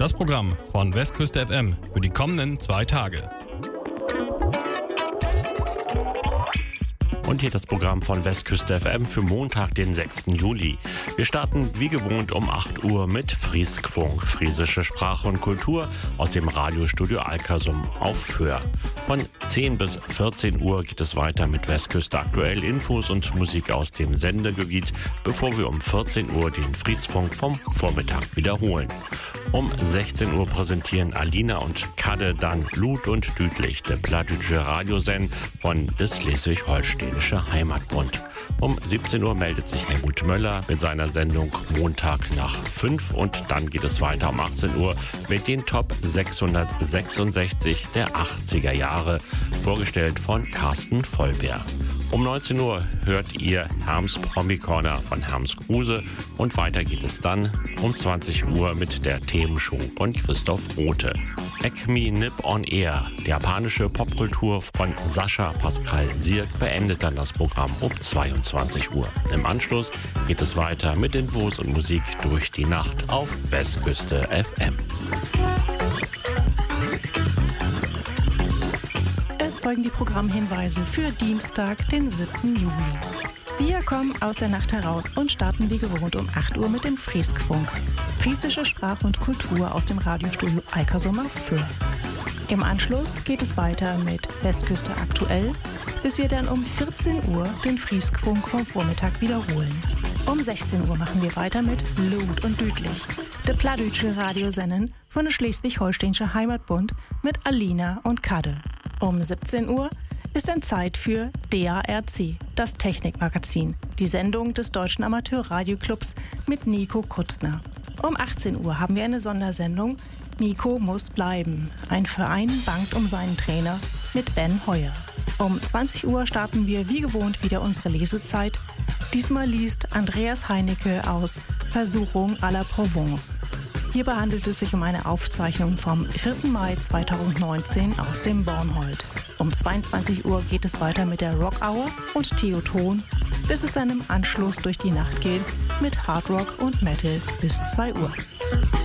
Das Programm von Westküste FM für die kommenden 2 Tage. Und hier das Programm von Westküste FM für Montag, den 6. Juli. Wir starten wie gewohnt um 8 Uhr mit Frieskfunk, friesische Sprache und Kultur aus dem Radiostudio Alkersum auf Föhr. Von 10 bis 14 Uhr geht es weiter mit Westküste aktuell, Infos und Musik aus dem Sendegebiet, bevor wir um 14 Uhr den Frieskfunk vom Vormittag wiederholen. Um 16 Uhr präsentieren Alina und Kadde dann Lud und Düdlich, der plattdeutsche Radiosend von des Schleswig-Holsteinische Heimatbund. Um 17 Uhr meldet sich Helmut Möller mit seiner Sendung Montag nach 5 und dann geht es weiter um 18 Uhr mit den Top 666 der 80er Jahre, vorgestellt von Carsten Vollberg. Um 19 Uhr hört ihr Herms Promi-Corner von Herms Kruse und weiter geht es dann um 20 Uhr mit der Themenshow von Christoph Rothe. Acme Nip on Air, die japanische Popkultur von Sascha Pascal Sirk, beendet dann das Programm um 22 Uhr. Im Anschluss geht es weiter mit Infos und Musik durch die Nacht auf Westküste FM. Es folgen die Programmhinweise für Dienstag, den 7. Juli. Wir kommen aus der Nacht heraus und starten wie gewohnt um 8 Uhr mit dem Frieskfunk. Friesische Sprache und Kultur aus dem Radiostudio Alkersum auf Föhr. Im Anschluss geht es weiter mit Westküste aktuell, bis wir dann um 14 Uhr den Frieskfunk vom Vormittag wiederholen. Um 16 Uhr machen wir weiter mit Lud und Düdlich, der plattdeutsche Radiosendung von der Schleswig-Holsteinische Heimatbund mit Alina und Kadde. Um 17 Uhr ist dann Zeit für DARC, das Technikmagazin, die Sendung des Deutschen Amateurradioclubs mit Nico Kutzner. Um 18 Uhr haben wir eine Sondersendung Nico muss bleiben. Ein Verein bangt um seinen Trainer mit Ben Heuer. Um 20 Uhr starten wir wie gewohnt wieder unsere Lesezeit. Diesmal liest Andreas Heinecke aus Versuchung à la Provence. Hierbei handelt es sich um eine Aufzeichnung vom 4. Mai 2019 aus dem Bornhold. Um 22 Uhr geht es weiter mit der Rock Hour und Theoton, bis es dann im Anschluss durch die Nacht geht mit Hard Rock und Metal bis 2 Uhr.